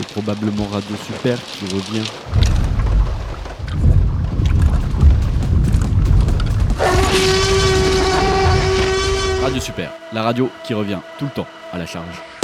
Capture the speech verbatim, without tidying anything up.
probablement Radio Super qui revient. Radio Super, la radio qui revient tout le temps à la charge.